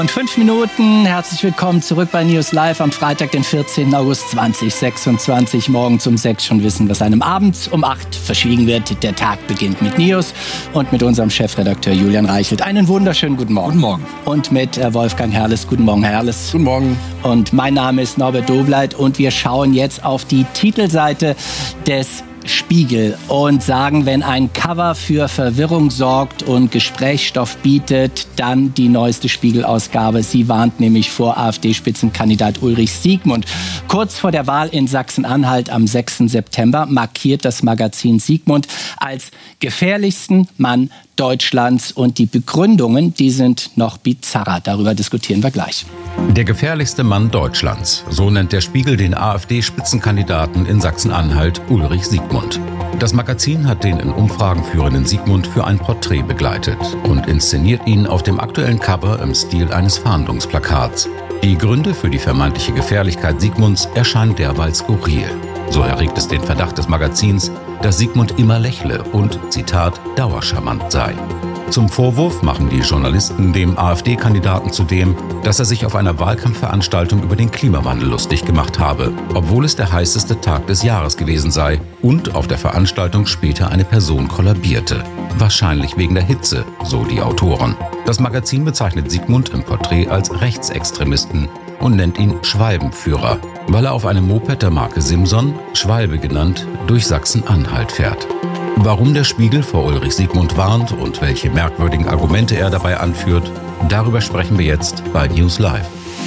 Und 5 Minuten, herzlich willkommen zurück bei News Live am Freitag, den 14. August 2026. Morgens um 6 schon wissen, was einem abends um 8 verschwiegen wird. Der Tag beginnt mit News und mit unserem Chefredakteur Julian Reichelt. Einen wunderschönen guten Morgen. Guten Morgen. Und mit Wolfgang Herrles. Guten Morgen, Herr Herles. Guten Morgen. Und mein Name ist Norbert Dobleit und wir schauen jetzt auf die Titelseite des Spiegel und sagen, wenn ein Cover für Verwirrung sorgt und Gesprächsstoff bietet, dann die neueste Spiegel-Ausgabe. Sie warnt nämlich vor AfD-Spitzenkandidat Ulrich Siegmund. Kurz vor der Wahl in Sachsen-Anhalt am 6. September markiert das Magazin Siegmund als gefährlichsten Mann Deutschlands und die Begründungen, die sind noch bizarrer. Darüber diskutieren wir gleich. Der gefährlichste Mann Deutschlands, so nennt der Spiegel den AfD-Spitzenkandidaten in Sachsen-Anhalt, Ulrich Siegmund. Das Magazin hat den in Umfragen führenden Siegmund für ein Porträt begleitet und inszeniert ihn auf dem aktuellen Cover im Stil eines Fahndungsplakats. Die Gründe für die vermeintliche Gefährlichkeit Siegmunds erscheinen derweil skurril. So erregt es den Verdacht des Magazins, dass Siegmund immer lächle und, Zitat, dauercharmant sei. Zum Vorwurf machen die Journalisten dem AfD-Kandidaten zudem, dass er sich auf einer Wahlkampfveranstaltung über den Klimawandel lustig gemacht habe, obwohl es der heißeste Tag des Jahres gewesen sei und auf der Veranstaltung später eine Person kollabierte. Wahrscheinlich wegen der Hitze, so die Autoren. Das Magazin bezeichnet Siegmund im Porträt als Rechtsextremisten und nennt ihn Schwalbenführer, weil er auf einem Moped der Marke Simson, Schwalbe genannt, durch Sachsen-Anhalt fährt. Warum der Spiegel vor Ulrich Siegmund warnt und welche merkwürdigen Argumente er dabei anführt, darüber sprechen wir jetzt bei News Live.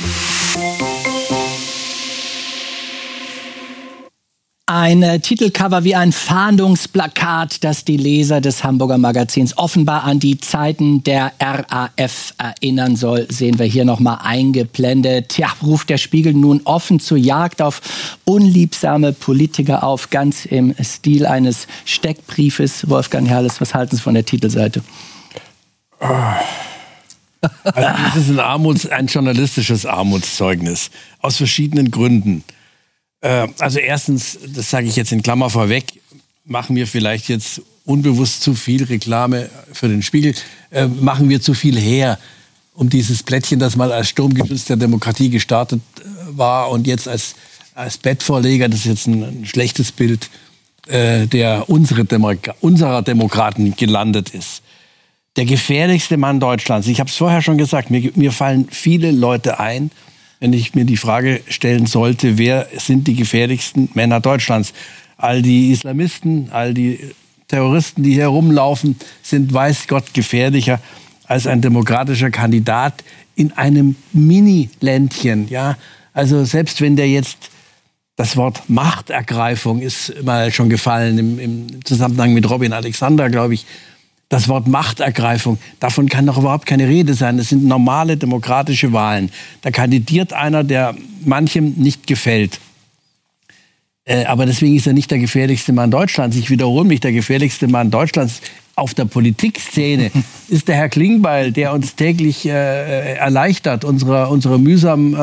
Ein Titelcover wie ein Fahndungsplakat, das die Leser des Hamburger Magazins offenbar an die Zeiten der RAF erinnern soll, sehen wir hier nochmal eingeblendet. Ja, ruft der Spiegel nun offen zur Jagd auf unliebsame Politiker auf, ganz im Stil eines Steckbriefes. Wolfgang Herles, was halten Sie von der Titelseite? Also das ist ein journalistisches Armutszeugnis, aus verschiedenen Gründen. Also erstens, das sage ich jetzt in Klammer vorweg, machen wir vielleicht jetzt unbewusst zu viel Reklame für den Spiegel, machen wir zu viel her, um dieses Blättchen, das mal als Sturmgeschütz der Demokratie gestartet war und jetzt als Bettvorleger, das ist jetzt ein schlechtes Bild, der unserer Demokraten gelandet ist. Der gefährlichste Mann Deutschlands. Ich habe es vorher schon gesagt, mir fallen viele Leute ein, wenn ich mir die Frage stellen sollte, wer sind die gefährlichsten Männer Deutschlands? All die Islamisten, all die Terroristen, die hier rumlaufen, sind weiß Gott gefährlicher als ein demokratischer Kandidat in einem Mini-Ländchen. Ja? Also selbst wenn der jetzt, das Wort Machtergreifung ist mal schon gefallen im Zusammenhang mit Robin Alexander, glaube ich, das Wort Machtergreifung, davon kann doch überhaupt keine Rede sein. Das sind normale demokratische Wahlen. Da kandidiert einer, der manchem nicht gefällt. Aber deswegen ist er nicht der gefährlichste Mann Deutschlands. Ich wiederhole mich, der gefährlichste Mann Deutschlands auf der Politikszene ist der Herr Klingbeil, der uns täglich erleichtert, unsere mühsam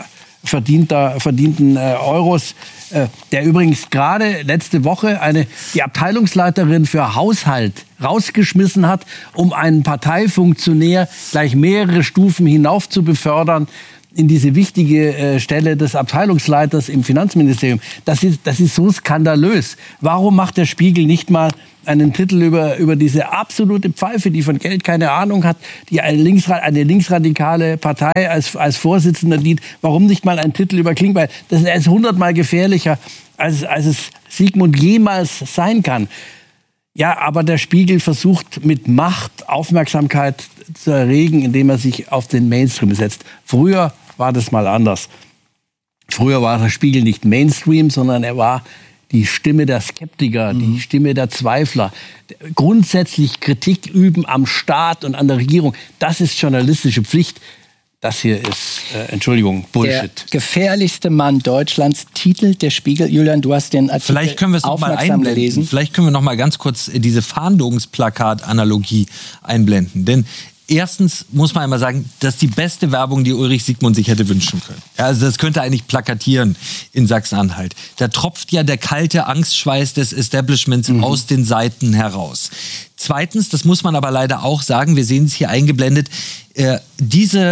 verdienten Euros, der übrigens gerade letzte Woche die Abteilungsleiterin für Haushalt rausgeschmissen hat, um einen Parteifunktionär gleich mehrere Stufen hinauf zu befördern in diese wichtige Stelle des Abteilungsleiters im Finanzministerium. Das ist so skandalös. Warum macht der Spiegel nicht mal einen Titel über diese absolute Pfeife, die von Geld keine Ahnung hat, die eine linksradikale Partei als Vorsitzender dient? Warum nicht mal einen Titel über Klingbeil? Das ist 100-mal gefährlicher, als es Siegmund jemals sein kann. Ja, aber der Spiegel versucht mit Macht Aufmerksamkeit zu erregen, indem er sich auf den Mainstream setzt. Früher war das mal anders. Früher war der Spiegel nicht Mainstream, sondern er war die Stimme der Skeptiker, die Stimme der Zweifler. Grundsätzlich Kritik üben am Staat und an der Regierung, das ist journalistische Pflicht. Das hier ist, Bullshit. Der gefährlichste Mann Deutschlands, titelt der Spiegel. Julian, du hast den Artikel Vielleicht können wir es noch mal einblenden. Vielleicht können wir noch mal ganz kurz diese Fahndungsplakat-Analogie einblenden. Denn erstens muss man einmal sagen, das ist die beste Werbung, die Ulrich Siegmund sich hätte wünschen können. Ja, also das könnte eigentlich plakatieren in Sachsen-Anhalt. Da tropft ja der kalte Angstschweiß des Establishments aus den Seiten heraus. Zweitens, das muss man aber leider auch sagen, wir sehen es hier eingeblendet, diese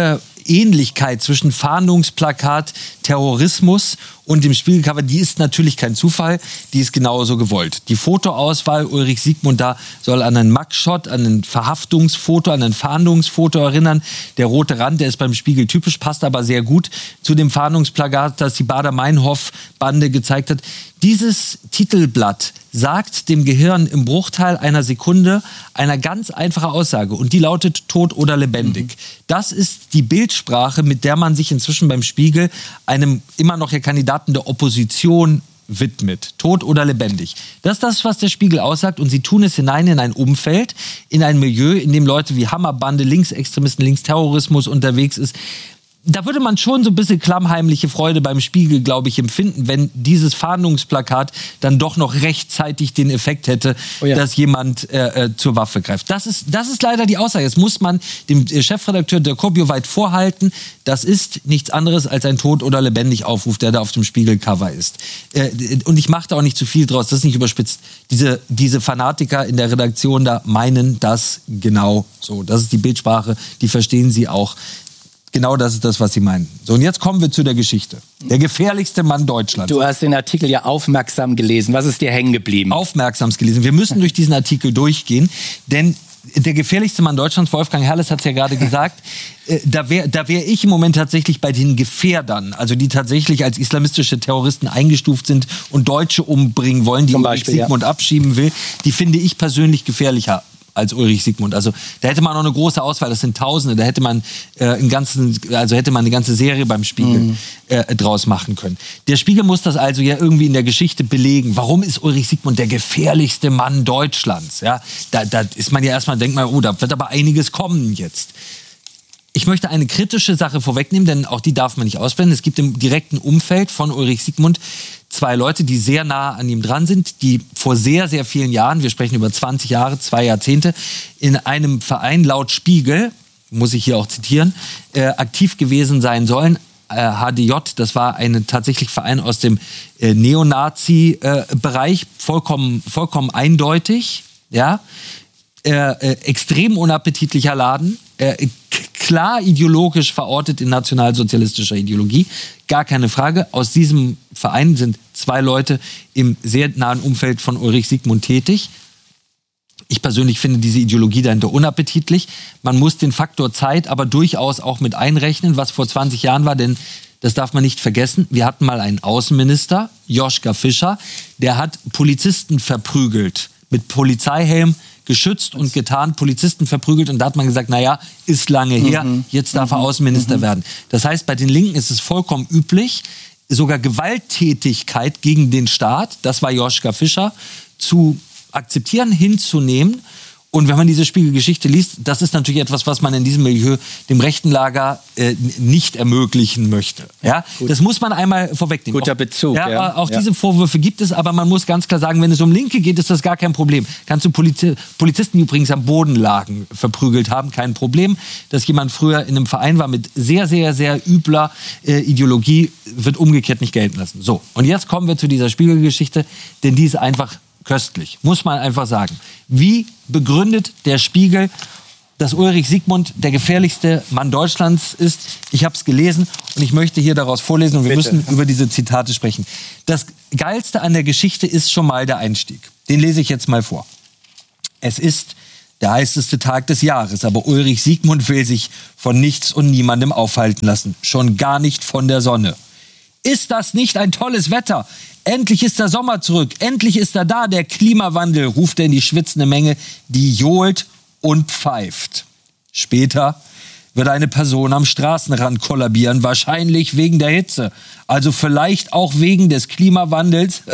Ähnlichkeit zwischen Fahndungsplakat, Terrorismus und dem Spiegelcover, die ist natürlich kein Zufall, die ist genauso gewollt. Die Fotoauswahl, Ulrich Siegmund da soll an einen Mugshot, an ein Verhaftungsfoto, an ein Fahndungsfoto erinnern. Der rote Rand, der ist beim Spiegel typisch, passt aber sehr gut zu dem Fahndungsplakat, das die Baader-Meinhof-Bande gezeigt hat. Dieses Titelblatt sagt dem Gehirn im Bruchteil einer Sekunde eine ganz einfache Aussage und die lautet tot oder lebendig. Das ist die Bildsprache, mit der man sich inzwischen beim Spiegel einem immer noch Kandidaten der Opposition widmet. Tot oder lebendig. Das ist das, was der Spiegel aussagt und sie tun es hinein in ein Umfeld, in ein Milieu, in dem Leute wie Hammerbande, Linksextremisten, Linksterrorismus unterwegs ist. Da würde man schon so ein bisschen klammheimliche Freude beim Spiegel, glaube ich, empfinden, wenn dieses Fahndungsplakat dann doch noch rechtzeitig den Effekt hätte, dass jemand zur Waffe greift. Das ist leider die Aussage. Das muss man dem Chefredakteur der Kopio weit vorhalten. Das ist nichts anderes als ein tot oder lebendig Aufruf, der da auf dem Spiegelcover ist. Und ich mache da auch nicht zu viel draus, das ist nicht überspitzt. Diese Fanatiker in der Redaktion da meinen das genau so. Das ist die Bildsprache, die verstehen sie auch. Genau das ist das, was Sie meinen. So, und jetzt kommen wir zu der Geschichte. Der gefährlichste Mann Deutschlands. Du hast den Artikel ja aufmerksam gelesen. Was ist dir hängen geblieben? Aufmerksam gelesen. Wir müssen durch diesen Artikel durchgehen, denn der gefährlichste Mann Deutschlands, Wolfgang Herrles hat es ja gerade gesagt, da wär ich im Moment tatsächlich bei den Gefährdern, also die tatsächlich als islamistische Terroristen eingestuft sind und Deutsche umbringen wollen, die Ulrich Siegmund abschieben will. Die finde ich persönlich gefährlicher als Ulrich Siegmund. Also da hätte man noch eine große Auswahl, das sind Tausende, da hätte man eine ganze Serie beim Spiegel draus machen können. Der Spiegel muss das also ja irgendwie in der Geschichte belegen. Warum ist Ulrich Siegmund der gefährlichste Mann Deutschlands? Ja, da ist man ja erstmal, denkt man, oh, da wird aber einiges kommen jetzt. Ich möchte eine kritische Sache vorwegnehmen, denn auch die darf man nicht ausblenden. Es gibt im direkten Umfeld von Ulrich Siegmund 2 Leute, die sehr nah an ihm dran sind, die vor sehr, sehr vielen Jahren, wir sprechen über 20 Jahre, 2 Jahrzehnte, in einem Verein laut Spiegel, muss ich hier auch zitieren, aktiv gewesen sein sollen. HDJ, das war ein tatsächlich Verein aus dem Neonazi-Bereich, vollkommen eindeutig, ja. Extrem unappetitlicher Laden, klar ideologisch verortet in nationalsozialistischer Ideologie, gar keine Frage. Aus diesem Verein sind 2 Leute im sehr nahen Umfeld von Ulrich Siegmund tätig. Ich persönlich finde diese Ideologie dahinter unappetitlich. Man muss den Faktor Zeit aber durchaus auch mit einrechnen, was vor 20 Jahren war, denn das darf man nicht vergessen. Wir hatten mal einen Außenminister, Joschka Fischer, der hat Polizisten verprügelt, mit Polizeihelm geschützt und getarnt, Polizisten verprügelt und da hat man gesagt, naja, ist lange her, jetzt darf er Außenminister werden. Das heißt, bei den Linken ist es vollkommen üblich, sogar Gewalttätigkeit gegen den Staat, das war Joschka Fischer, zu akzeptieren, hinzunehmen. Und wenn man diese Spiegelgeschichte liest, das ist natürlich etwas, was man in diesem Milieu dem rechten Lager nicht ermöglichen möchte. Ja? Das muss man einmal vorwegnehmen. Guter Bezug. Auch diese Vorwürfe gibt es, aber man muss ganz klar sagen, wenn es um Linke geht, ist das gar kein Problem. Kannst du Polizisten, die übrigens am Boden lagen, verprügelt haben, kein Problem. Dass jemand früher in einem Verein war mit sehr, sehr, sehr übler Ideologie, wird umgekehrt nicht gelten lassen. So, und jetzt kommen wir zu dieser Spiegelgeschichte, denn die ist einfach köstlich, muss man einfach sagen. Wie begründet der Spiegel, dass Ulrich Siegmund der gefährlichste Mann Deutschlands ist? Ich habe es gelesen und ich möchte hier daraus vorlesen und wir müssen über diese Zitate sprechen. Das Geilste an der Geschichte ist schon mal der Einstieg. Den lese ich jetzt mal vor. Es ist der heißeste Tag des Jahres, aber Ulrich Siegmund will sich von nichts und niemandem aufhalten lassen. Schon gar nicht von der Sonne. Ist das nicht ein tolles Wetter? Endlich ist der Sommer zurück. Endlich ist er da, der Klimawandel, ruft er in die schwitzende Menge, die johlt und pfeift. Später wird eine Person am Straßenrand kollabieren, wahrscheinlich wegen der Hitze. Also vielleicht auch wegen des Klimawandels,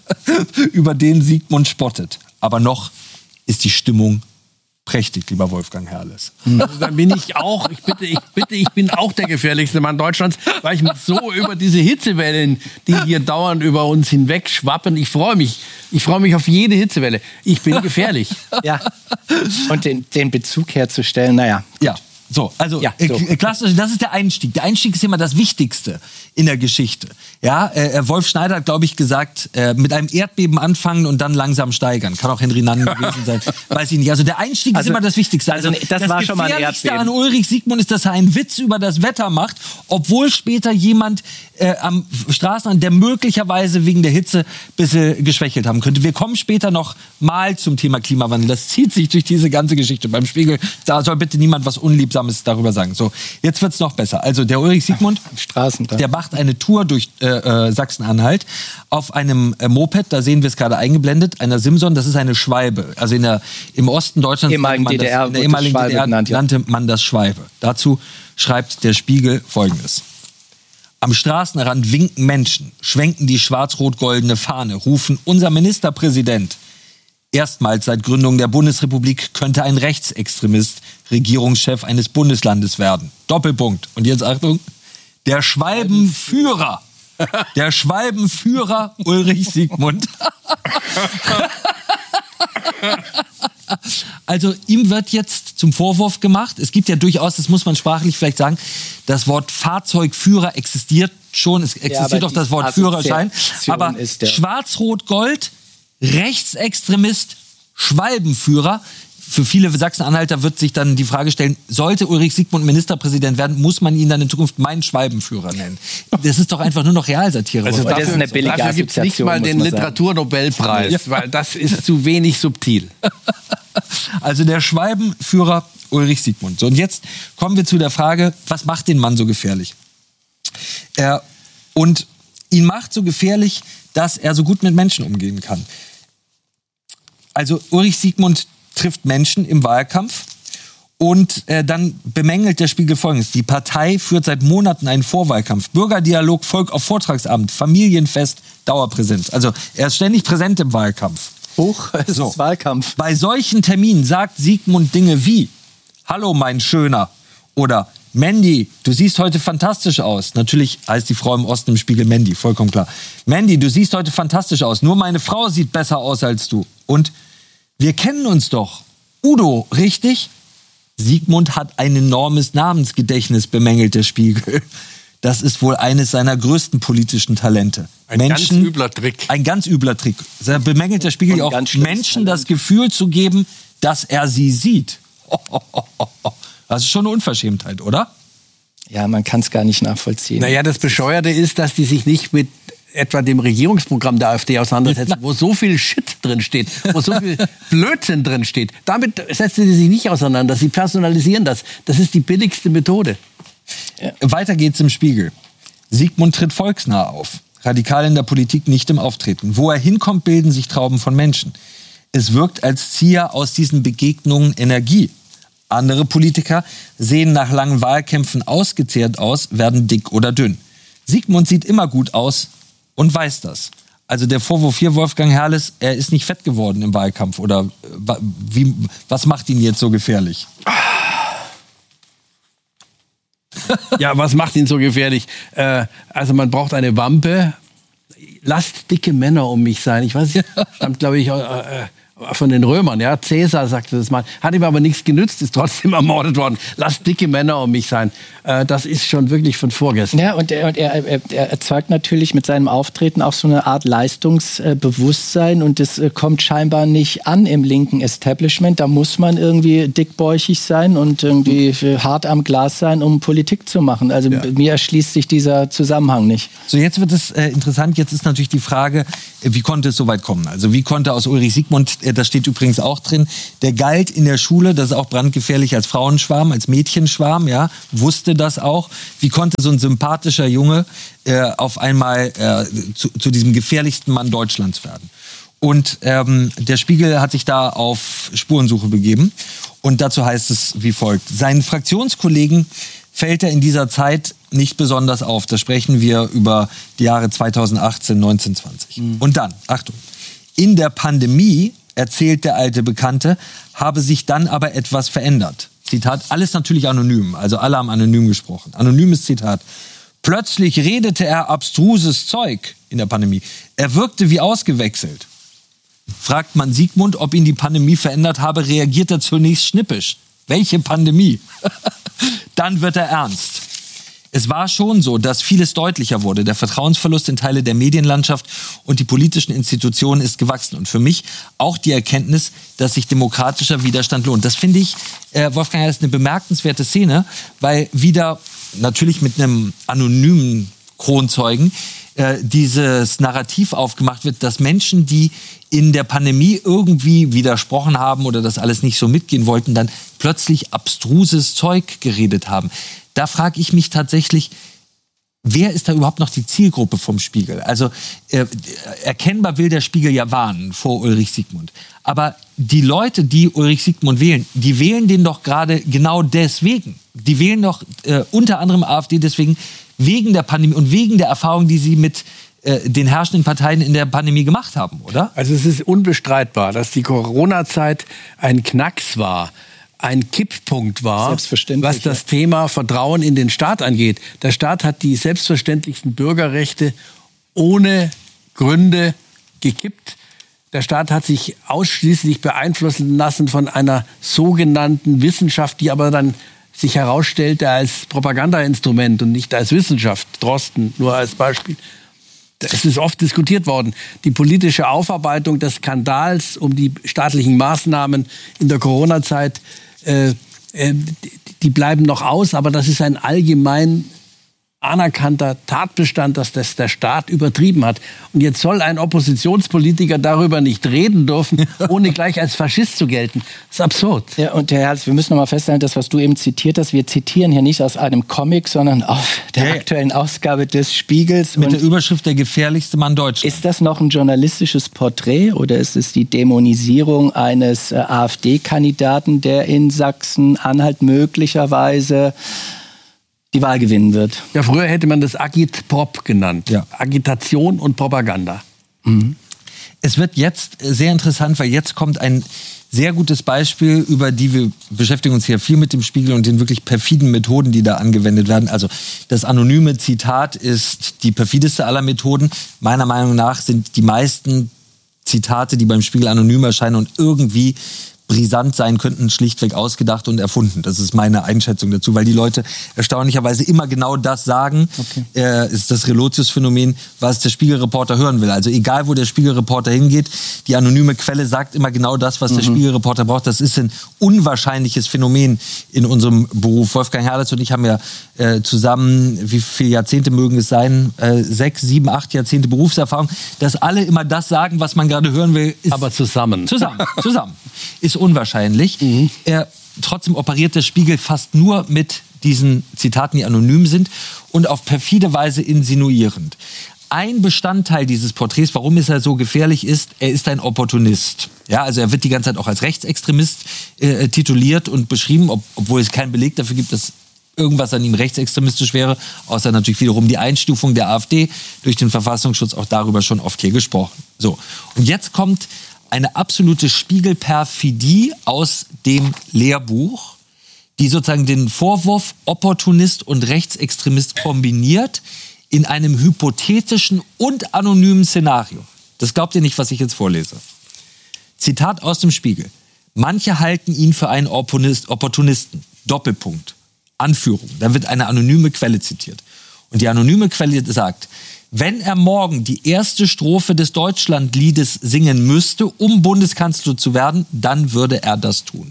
über den Siegmund spottet. Aber noch ist die Stimmung prächtig, lieber Wolfgang Herrles. Dann bin ich auch, ich bin auch der gefährlichste Mann Deutschlands, weil ich mich so über diese Hitzewellen, die hier dauernd über uns hinweg schwappen, ich freue mich auf jede Hitzewelle. Ich bin gefährlich. Ja. Und den Bezug herzustellen, naja. Ja. So, also so. Klassisch, das ist der Einstieg. Der Einstieg ist immer das Wichtigste in der Geschichte. Ja, Wolf Schneider hat, glaube ich, gesagt, mit einem Erdbeben anfangen und dann langsam steigern. Kann auch Henry Nannen gewesen sein. Weiß ich nicht. Also der Einstieg ist immer das Wichtigste. Also das war schon mal ein Gefährlichste Erdbeben. an Ulrich Siegmund ist, dass er einen Witz über das Wetter macht, obwohl später jemand am Straßenrand, der möglicherweise wegen der Hitze ein bisschen geschwächelt haben könnte. Wir kommen später noch mal zum Thema Klimawandel. Das zieht sich durch diese ganze Geschichte. Beim Spiegel, da soll bitte niemand was Unliebsames darüber sagen. So, jetzt wird's noch besser. Also der Ulrich Siegmund, der macht eine Tour durch Sachsen-Anhalt auf einem Moped, da sehen wir es gerade eingeblendet, einer Simson, das ist eine Schwalbe. Also im Osten Deutschlands in der ehemaligen DDR nannte man das Schwalbe. Dazu schreibt der Spiegel Folgendes. Am Straßenrand winken Menschen, schwenken die schwarz-rot-goldene Fahne, rufen unser Ministerpräsident. Erstmals seit Gründung der Bundesrepublik könnte ein Rechtsextremist Regierungschef eines Bundeslandes werden. Doppelpunkt. Und jetzt Achtung, der Schwalbenführer. Der Schwalbenführer Ulrich Siegmund. Also ihm wird jetzt zum Vorwurf gemacht, es gibt ja durchaus, das muss man sprachlich vielleicht sagen, das Wort Fahrzeugführer existiert schon, es existiert doch das Wort Führerschein, aber Schwarz-Rot-Gold, Rechtsextremist, Schwalbenführer, für viele Sachsen-Anhalter wird sich dann die Frage stellen, sollte Ulrich Siegmund Ministerpräsident werden, muss man ihn dann in Zukunft meinen Schwalbenführer nennen. Das ist doch einfach nur noch Realsatire. Also dafür, das ist eine billige dafür gibt es nicht mal den Literaturnobelpreis, weil das ist zu wenig subtil. Also der Schwalbenführer Ulrich Siegmund. So, und jetzt kommen wir zu der Frage, was macht den Mann so gefährlich? Und ihn macht so gefährlich, dass er so gut mit Menschen umgehen kann. Also Ulrich Siegmund trifft Menschen im Wahlkampf und dann bemängelt der Spiegel Folgendes. Die Partei führt seit Monaten einen Vorwahlkampf. Bürgerdialog, Volk auf Vortragsamt, Familienfest, Dauerpräsenz. Also er ist ständig präsent im Wahlkampf. Es ist Wahlkampf. Bei solchen Terminen sagt Siegmund Dinge wie: Hallo, mein Schöner. Oder Mandy, du siehst heute fantastisch aus. Natürlich heißt die Frau im Osten im Spiegel Mandy, vollkommen klar. Mandy, du siehst heute fantastisch aus. Nur meine Frau sieht besser aus als du. Und wir kennen uns doch. Udo, richtig? Siegmund hat ein enormes Namensgedächtnis, bemängelt der Spiegel. Das ist wohl eines seiner größten politischen Talente. Ganz übler Trick. Ein ganz übler Trick. Da bemängelt der Spiegel auch, Menschen das Gefühl zu geben, dass er sie sieht. Das ist schon eine Unverschämtheit, oder? Ja, man kann es gar nicht nachvollziehen. Naja, das Bescheuerte ist, dass die sich nicht mit etwa dem Regierungsprogramm der AfD auseinandersetzen, wo so viel Shit drin steht, wo so viel Blödsinn drin steht. Damit setzen sie sich nicht auseinander. Sie personalisieren das. Das ist die billigste Methode. Ja. Weiter geht's im Spiegel. Siegmund tritt volksnah auf. Radikal in der Politik, nicht im Auftreten. Wo er hinkommt, bilden sich Trauben von Menschen. Es wirkt, als ziehe er aus diesen Begegnungen Energie. Andere Politiker sehen nach langen Wahlkämpfen ausgezehrt aus, werden dick oder dünn. Siegmund sieht immer gut aus und weiß das. Also der Vorwurf hier, Wolfgang Herrles, er ist nicht fett geworden im Wahlkampf. Oder was macht ihn jetzt so gefährlich? Ja, was macht ihn so gefährlich? Also man braucht eine Wampe. Lasst dicke Männer um mich sein. Ich weiß nicht, stammt, glaube ich, von den Römern. Ja, Cäsar sagte das mal. Hat ihm aber nichts genützt, ist trotzdem ermordet worden. Lasst dicke Männer um mich sein. Das ist schon wirklich von vorgestern. Ja, und er erzeugt natürlich mit seinem Auftreten auch so eine Art Leistungsbewusstsein. Und das kommt scheinbar nicht an im linken Establishment. Da muss man irgendwie dickbäuchig sein und irgendwie hart am Glas sein, um Politik zu machen. Also mir erschließt sich dieser Zusammenhang nicht. So, jetzt wird es interessant. Jetzt ist natürlich die Frage, wie konnte es so weit kommen? Also wie konnte aus Ulrich Siegmund, das steht übrigens auch drin, der galt in der Schule, das ist auch brandgefährlich, als Frauenschwarm, als Mädchenschwarm, ja, wusste das auch. Wie konnte so ein sympathischer Junge auf einmal zu diesem gefährlichsten Mann Deutschlands werden? Und der Spiegel hat sich da auf Spurensuche begeben. Und dazu heißt es wie folgt: Seinen Fraktionskollegen fällt er in dieser Zeit nicht besonders auf. Da sprechen wir über die Jahre 2018, 19, 20. Und dann, Achtung, in der Pandemie, erzählt der alte Bekannte, habe sich dann aber etwas verändert. Zitat, alles natürlich anonym, also alle haben anonym gesprochen. Anonymes Zitat. Plötzlich redete er abstruses Zeug in der Pandemie. Er wirkte wie ausgewechselt. Fragt man Siegmund, ob ihn die Pandemie verändert habe, reagiert er zunächst schnippisch. welche Pandemie? Dann wird er ernst. Es war schon so, dass vieles deutlicher wurde. Der Vertrauensverlust in Teile der Medienlandschaft und die politischen Institutionen ist gewachsen. Und für mich auch die Erkenntnis, dass sich demokratischer Widerstand lohnt. Das finde ich, Wolfgang, das ist eine bemerkenswerte Szene, weil wieder natürlich mit einem anonymen Kronzeugen dieses Narrativ aufgemacht wird, dass Menschen, die in der Pandemie irgendwie widersprochen haben oder das alles nicht so mitgehen wollten, dann plötzlich abstruses Zeug geredet haben. Da frage ich mich tatsächlich, wer ist da überhaupt noch die Zielgruppe vom Spiegel? Also erkennbar will der Spiegel ja warnen vor Ulrich Siegmund. Aber die Leute, die Ulrich Siegmund wählen, die wählen den doch gerade genau deswegen. Die wählen doch unter anderem AfD deswegen, wegen der Pandemie und wegen der Erfahrung, die sie mit den herrschenden Parteien in der Pandemie gemacht haben, oder? Also es ist unbestreitbar, dass die Corona-Zeit ein Knacks war, ein Kipppunkt war, was das Thema Vertrauen in den Staat angeht. Der Staat hat die selbstverständlichsten Bürgerrechte ohne Gründe gekippt. Der Staat hat sich ausschließlich beeinflussen lassen von einer sogenannten Wissenschaft, die aber dann sich herausstellte als Propagandainstrument und nicht als Wissenschaft. Drosten nur als Beispiel. Es ist oft diskutiert worden. Die politische Aufarbeitung des Skandals um die staatlichen Maßnahmen in der Corona-Zeit, die bleiben noch aus, aber das ist ein allgemein anerkannter Tatbestand, dass das der Staat übertrieben hat. Und jetzt soll ein Oppositionspolitiker darüber nicht reden dürfen, ohne gleich als Faschist zu gelten. Das ist absurd. Ja, und Herr Herz, wir müssen noch mal feststellen, das, was du eben zitiert hast, wir zitieren hier nicht aus einem Comic, sondern auf der aktuellen Ausgabe des Spiegels. Mit der Überschrift "Der gefährlichste Mann Deutschlands". Ist das noch ein journalistisches Porträt oder ist es die Dämonisierung eines AfD-Kandidaten, der in Sachsen-Anhalt möglicherweise die Wahl gewinnen wird? Ja, früher hätte man das Agitprop genannt. Ja. Agitation und Propaganda. Mhm. Es wird jetzt sehr interessant, weil jetzt kommt ein sehr gutes Beispiel, über die wir beschäftigen uns hier viel mit dem Spiegel und den wirklich perfiden Methoden, die da angewendet werden. Also das anonyme Zitat ist die perfideste aller Methoden. Meiner Meinung nach sind die meisten Zitate, die beim Spiegel anonym erscheinen und irgendwie brisant sein könnten, schlichtweg ausgedacht und erfunden. Das ist meine Einschätzung dazu, weil die Leute erstaunlicherweise immer genau das sagen, ist das Relotius-Phänomen, was der Spiegelreporter hören will. Also egal, wo der Spiegelreporter hingeht, die anonyme Quelle sagt immer genau das, was der Spiegelreporter braucht. Das ist ein unwahrscheinliches Phänomen in unserem Beruf. Wolfgang Herlitz und ich haben ja zusammen, wie viele Jahrzehnte mögen es sein, 6, 7, 8 Jahrzehnte Berufserfahrung, dass alle immer das sagen, was man gerade hören will. Aber zusammen. Zusammen. Ist unwahrscheinlich. Trotzdem operiert der Spiegel fast nur mit diesen Zitaten, die anonym sind und auf perfide Weise insinuierend. Ein Bestandteil dieses Porträts, warum ist er so gefährlich ist, er ist ein Opportunist. Ja, also er wird die ganze Zeit auch als Rechtsextremist tituliert und beschrieben, obwohl es keinen Beleg dafür gibt, dass irgendwas an ihm rechtsextremistisch wäre, außer natürlich wiederum die Einstufung der AfD durch den Verfassungsschutz, auch darüber schon oft hier gesprochen. So, und jetzt kommt eine absolute Spiegelperfidie aus dem Lehrbuch, die sozusagen den Vorwurf Opportunist und Rechtsextremist kombiniert in einem hypothetischen und anonymen Szenario. Das glaubt ihr nicht, was ich jetzt vorlese. Zitat aus dem Spiegel. Manche halten ihn für einen Opportunisten. Doppelpunkt. Anführung. Dann wird eine anonyme Quelle zitiert. Und die anonyme Quelle sagt: Wenn er morgen die erste Strophe des Deutschlandliedes singen müsste, um Bundeskanzler zu werden, dann würde er das tun.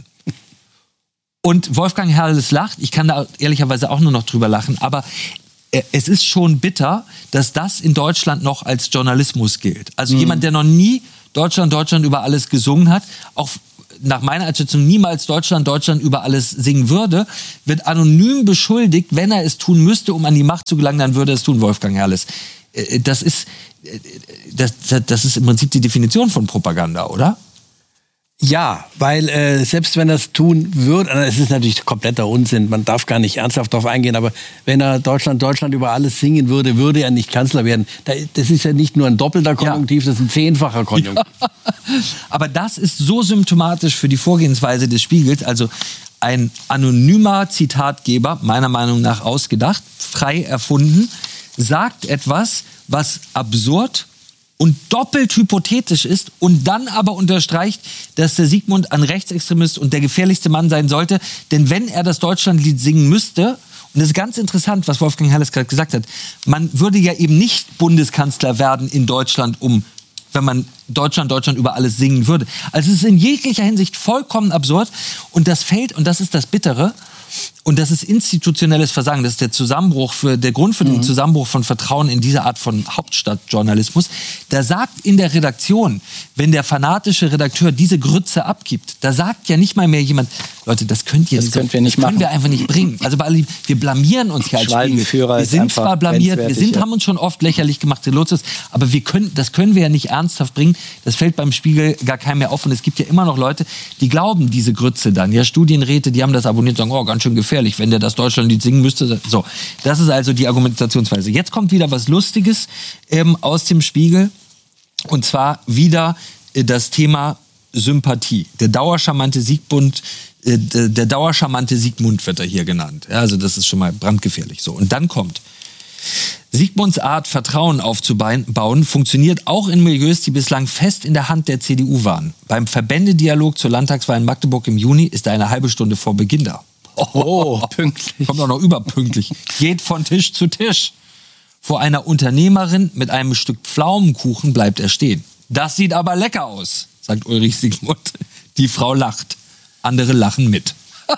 Und Wolfgang Herrles lacht. Ich kann da ehrlicherweise auch nur noch drüber lachen. Aber es ist schon bitter, dass das in Deutschland noch als Journalismus gilt. Also jemand, der noch nie Deutschland über alles gesungen hat, auch nach meiner Einschätzung niemals Deutschland über alles singen würde, wird anonym beschuldigt, wenn er es tun müsste, um an die Macht zu gelangen, dann würde er es tun, Wolfgang Herrles. Das ist im Prinzip die Definition von Propaganda, oder? Ja, weil selbst wenn er es tun würde, es ist natürlich kompletter Unsinn, man darf gar nicht ernsthaft darauf eingehen, aber wenn er Deutschland über alles singen würde, würde er nicht Kanzler werden. Das ist ja nicht nur ein doppelter Konjunktiv, das ist ein zehnfacher Konjunktiv. Ja. Aber das ist so symptomatisch für die Vorgehensweise des Spiegels, also ein anonymer Zitatgeber, meiner Meinung nach ausgedacht, frei erfunden, sagt etwas, was absurd, und doppelt hypothetisch ist und dann aber unterstreicht, dass der Sigmund ein Rechtsextremist und der gefährlichste Mann sein sollte. Denn wenn er das Deutschlandlied singen müsste, und das ist ganz interessant, was Wolfgang Herrles gerade gesagt hat, man würde ja eben nicht Bundeskanzler werden in Deutschland, wenn man Deutschland über alles singen würde. Also es ist in jeglicher Hinsicht vollkommen absurd und das fällt, und das ist das Bittere, und das ist institutionelles Versagen, das ist der Grund für den Zusammenbruch von Vertrauen in diese Art von Hauptstadtjournalismus. Da sagt in der Redaktion, wenn der fanatische Redakteur diese Grütze abgibt, da sagt ja nicht mal mehr jemand, Leute, das könnt ihr das können wir einfach nicht bringen. Also wir blamieren uns ja als Spiegel. Wir sind zwar blamiert, haben uns schon oft lächerlich gemacht, aber das können wir ja nicht ernsthaft bringen. Das fällt beim Spiegel gar keinem mehr auf. Und es gibt ja immer noch Leute, die glauben diese Grütze dann. Ja, Studienräte, die haben das abonniert und sagen, oh, ganz schön gefährlich, wenn der das Deutschlandlied singen müsste. So, das ist also die Argumentationsweise. Jetzt kommt wieder was Lustiges aus dem Spiegel. Und zwar wieder das Thema Sympathie. Der dauercharmante Sigmund wird er hier genannt. Ja, also das ist schon mal brandgefährlich. So, und dann kommt: Sigmunds Art, Vertrauen aufzubauen, funktioniert auch in Milieus, die bislang fest in der Hand der CDU waren. Beim Verbändedialog zur Landtagswahl in Magdeburg im Juni ist er eine halbe Stunde vor Beginn da. Oh, pünktlich. Kommt auch noch überpünktlich. Geht von Tisch zu Tisch. Vor einer Unternehmerin mit einem Stück Pflaumenkuchen bleibt er stehen. Das sieht aber lecker aus, sagt Ulrich Sigmund. Die Frau lacht. Andere lachen mit.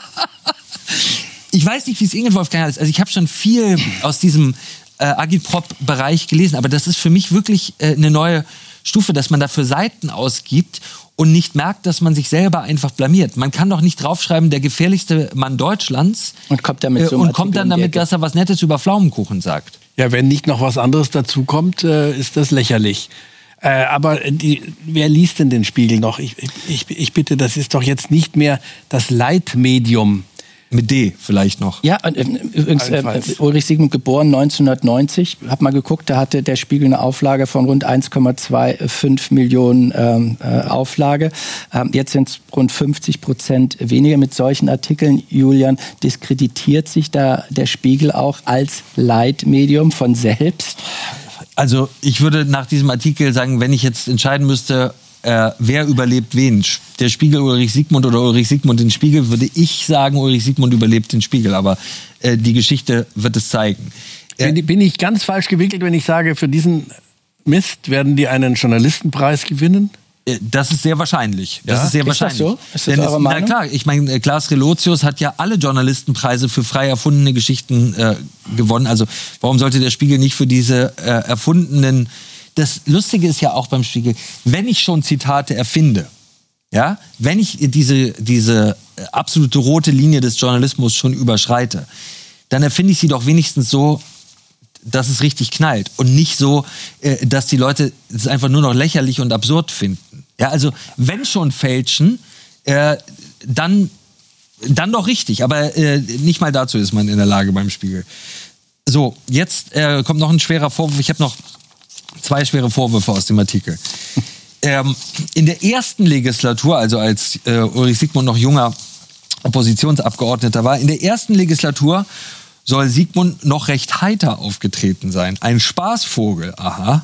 Ich weiß nicht, wie es Ihnen, Wolfgang, ist. Also ich habe schon viel aus diesem Agitprop-Bereich gelesen, aber das ist für mich wirklich eine neue Stufe, dass man dafür Seiten ausgibt und nicht merkt, dass man sich selber einfach blamiert. Man kann doch nicht draufschreiben, der gefährlichste Mann Deutschlands und kommt dann damit, dass er was Nettes über Pflaumenkuchen sagt. Ja, wenn nicht noch was anderes dazu kommt, ist das lächerlich. Aber wer liest denn den Spiegel noch? Ich bitte, das ist doch jetzt nicht mehr das Leitmedium. Mit D vielleicht noch. Ja, übrigens, Ulrich Sigmund geboren 1990. Hab mal geguckt, da hatte der Spiegel eine Auflage von rund 1,25 Millionen Auflage. Jetzt sind es rund 50% weniger. Mit solchen Artikeln, Julian, diskreditiert sich da der Spiegel auch als Leitmedium von selbst? Also ich würde nach diesem Artikel sagen, wenn ich jetzt entscheiden müsste, wer überlebt wen, der Spiegel Ulrich Sigmund oder Ulrich Sigmund den Spiegel, würde ich sagen, Ulrich Sigmund überlebt den Spiegel. Aber die Geschichte wird es zeigen. Bin ich ganz falsch gewickelt, wenn ich sage, für diesen Mist werden die einen Journalistenpreis gewinnen? Das ist sehr wahrscheinlich. Das ist sehr wahrscheinlich. Das so? Ist das eure Meinung? Na klar, ich meine, Klaas Relotius hat ja alle Journalistenpreise für frei erfundene Geschichten gewonnen. Also warum sollte der Spiegel nicht für diese erfundenen... Das Lustige ist ja auch beim Spiegel, wenn ich schon Zitate erfinde, ja, wenn ich diese absolute rote Linie des Journalismus schon überschreite, dann erfinde ich sie doch wenigstens so, dass es richtig knallt und nicht so, dass die Leute es einfach nur noch lächerlich und absurd finden. Ja, also wenn schon fälschen, dann doch richtig, aber nicht mal dazu ist man in der Lage beim Spiegel. So, jetzt kommt noch ein schwerer Vorwurf. Ich habe noch 2 schwere Vorwürfe aus dem Artikel. In der ersten Legislatur, also als Ulrich Sigmund noch junger Oppositionsabgeordneter war, in der ersten Legislatur soll Sigmund noch recht heiter aufgetreten sein. Ein Spaßvogel, aha.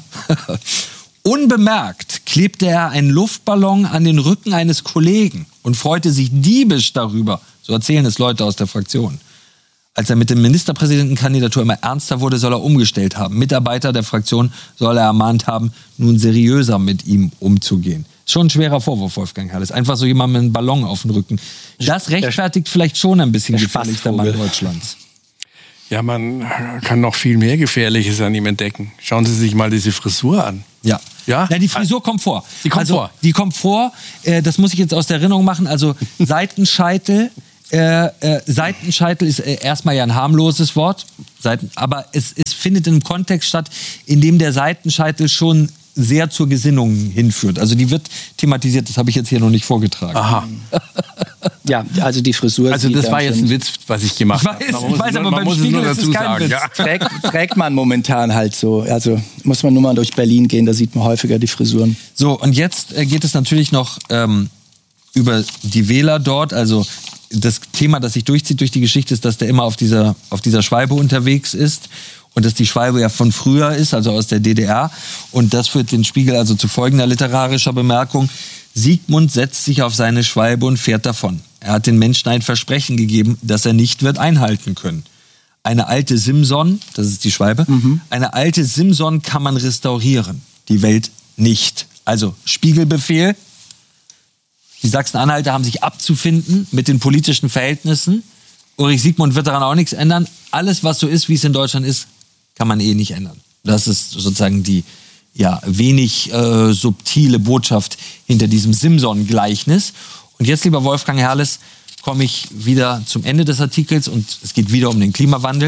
Unbemerkt klebte er einen Luftballon an den Rücken eines Kollegen und freute sich diebisch darüber, so erzählen es Leute aus der Fraktion. Als er mit der Ministerpräsidentenkandidatur immer ernster wurde, soll er umgestellt haben. Mitarbeiter der Fraktion soll er ermahnt haben, nun seriöser mit ihm umzugehen. Schon ein schwerer Vorwurf, Wolfgang Herrles. Einfach so jemand mit einem Ballon auf dem Rücken. Das rechtfertigt vielleicht schon ein bisschen gefährlichster Mann Deutschlands. Ja, man kann noch viel mehr Gefährliches an ihm entdecken. Schauen Sie sich mal diese Frisur an. Ja. Ja? Ja, die Frisur kommt vor. Die kommt vor, das muss ich jetzt aus der Erinnerung machen. Also Seitenscheitel. Seitenscheitel ist erstmal ja ein harmloses Wort, aber es findet in einem Kontext statt, in dem der Seitenscheitel schon sehr zur Gesinnung hinführt. Also die wird thematisiert, das habe ich jetzt hier noch nicht vorgetragen. Aha. Ja, also die Frisur. Also das war jetzt ein Witz, was ich gemacht habe. Ich weiß, aber beim Spiegel ist es kein Witz. Ja. Trägt man momentan halt so. Also muss man nur mal durch Berlin gehen, da sieht man häufiger die Frisuren. So, und jetzt geht es natürlich noch über die Wähler dort, also das Thema, das sich durchzieht durch die Geschichte, ist, dass der immer auf dieser Schwalbe unterwegs ist und dass die Schwalbe ja von früher ist, also aus der DDR. Und das führt den Spiegel also zu folgender literarischer Bemerkung. Sigmund setzt sich auf seine Schwalbe und fährt davon. Er hat den Menschen ein Versprechen gegeben, das er nicht wird einhalten können. Eine alte Simson, das ist die Schwalbe, eine alte Simson kann man restaurieren, die Welt nicht. Also Spiegelbefehl. Die Sachsen-Anhalter haben sich abzufinden mit den politischen Verhältnissen. Ulrich Siegmund wird daran auch nichts ändern. Alles, was so ist, wie es in Deutschland ist, kann man nicht ändern. Das ist sozusagen die wenig subtile Botschaft hinter diesem Simson-Gleichnis. Und jetzt, lieber Wolfgang Herrles, komme ich wieder zum Ende des Artikels und es geht wieder um den Klimawandel.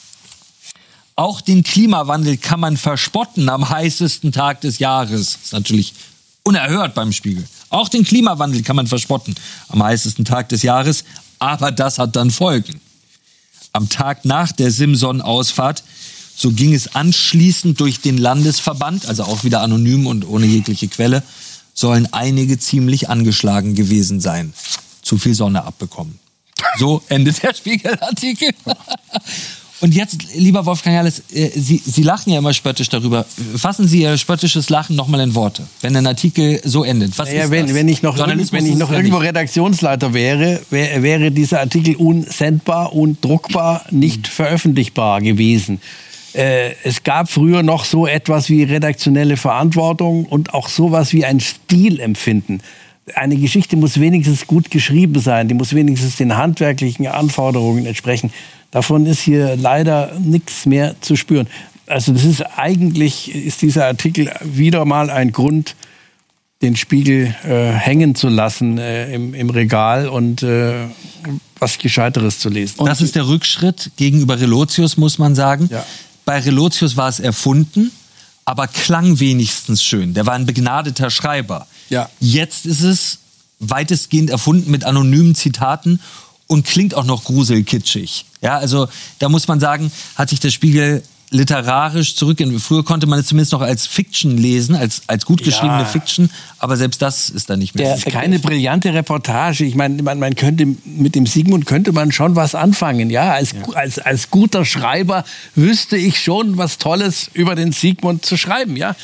Auch den Klimawandel kann man verspotten am heißesten Tag des Jahres. Das ist natürlich unerhört beim Spiegel. Auch den Klimawandel kann man verspotten am heißesten Tag des Jahres, aber das hat dann Folgen. Am Tag nach der Simson-Ausfahrt, so ging es anschließend durch den Landesverband, also auch wieder anonym und ohne jegliche Quelle, sollen einige ziemlich angeschlagen gewesen sein. Zu viel Sonne abbekommen. So endet der Spiegelartikel. Und jetzt, lieber Wolfgang Herrles, Sie lachen ja immer spöttisch darüber. Fassen Sie Ihr spöttisches Lachen nochmal in Worte, wenn ein Artikel so endet. Was ist das? Wenn ich noch irgendwo Redaktionsleiter wäre dieser Artikel unsendbar, undruckbar, nicht veröffentlichbar gewesen. Es gab früher noch so etwas wie redaktionelle Verantwortung und auch sowas wie ein Stilempfinden. Eine Geschichte muss wenigstens gut geschrieben sein, die muss wenigstens den handwerklichen Anforderungen entsprechen. Davon ist hier leider nichts mehr zu spüren. Also das ist dieser Artikel wieder mal ein Grund, den Spiegel hängen zu lassen im Regal und was Gescheiteres zu lesen. Und das ist der Rückschritt gegenüber Relotius, muss man sagen. Ja. Bei Relotius war es erfunden, aber klang wenigstens schön. Der war ein begnadeter Schreiber. Ja. Jetzt ist es weitestgehend erfunden mit anonymen Zitaten und klingt auch noch gruselkitschig. Ja, also da muss man sagen, hat sich der Spiegel literarisch früher konnte man es zumindest noch als Fiction lesen, als gut geschriebene Fiction, aber selbst das ist da nicht mehr. Das ist keine brillante Reportage. Ich meine, man könnte mit dem Sigmund könnte man schon was anfangen. Ja, als guter Schreiber wüsste ich schon was Tolles über den Sigmund zu schreiben. Ja.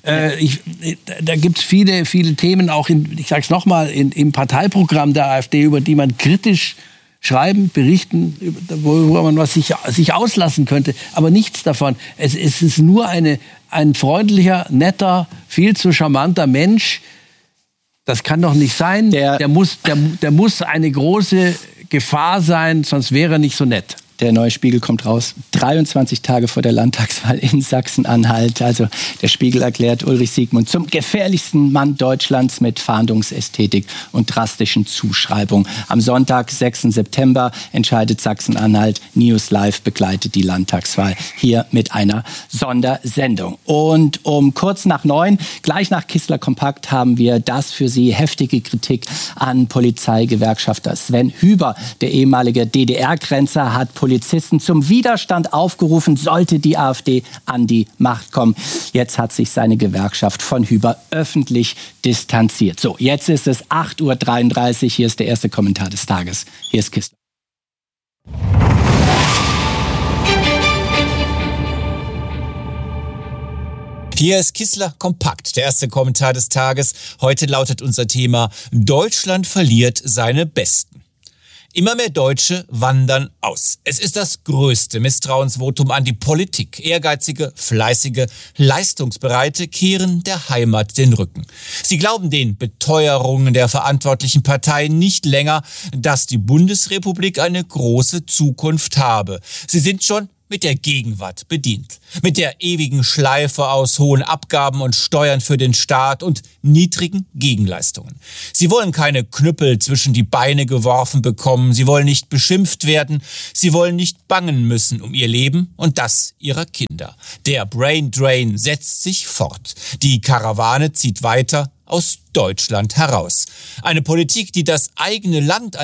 Da gibt es viele Themen, auch ich sage es nochmal, im Parteiprogramm der AfD, über die man kritisch schreiben, berichten, wo man was sich auslassen könnte, aber nichts davon. Es ist nur ein freundlicher, netter, viel zu charmanter Mensch. Das kann doch nicht sein. Der muss eine große Gefahr sein, sonst wäre er nicht so nett. Der neue Spiegel kommt raus, 23 Tage vor der Landtagswahl in Sachsen-Anhalt. Also der Spiegel erklärt Ulrich Siegmund zum gefährlichsten Mann Deutschlands mit Fahndungsästhetik und drastischen Zuschreibungen. Am Sonntag, 6. September, entscheidet Sachsen-Anhalt. News Live begleitet die Landtagswahl hier mit einer Sondersendung. Und um kurz nach 9, gleich nach Kistler Kompakt, haben wir das für Sie heftige Kritik an Polizeigewerkschafter Sven Hüber. Der ehemalige DDR-Grenzer hat Polizisten zum Widerstand aufgerufen, sollte die AfD an die Macht kommen. Jetzt hat sich seine Gewerkschaft von Hüber öffentlich distanziert. So, jetzt ist es 8:33 Uhr. Hier ist der erste Kommentar des Tages. Hier ist Kistler. Hier ist Kistler Kompakt, der erste Kommentar des Tages. Heute lautet unser Thema: Deutschland verliert seine Besten. Immer mehr Deutsche wandern aus. Es ist das größte Misstrauensvotum an die Politik. Ehrgeizige, fleißige, leistungsbereite kehren der Heimat den Rücken. Sie glauben den Beteuerungen der verantwortlichen Parteien nicht länger, dass die Bundesrepublik eine große Zukunft habe. Sie sind schon mit der Gegenwart bedient. Mit der ewigen Schleife aus hohen Abgaben und Steuern für den Staat und niedrigen Gegenleistungen. Sie wollen keine Knüppel zwischen die Beine geworfen bekommen. Sie wollen nicht beschimpft werden. Sie wollen nicht bangen müssen um ihr Leben und das ihrer Kinder. Der Brain Drain setzt sich fort. Die Karawane zieht weiter aus Deutschland heraus. Eine Politik, die das eigene Land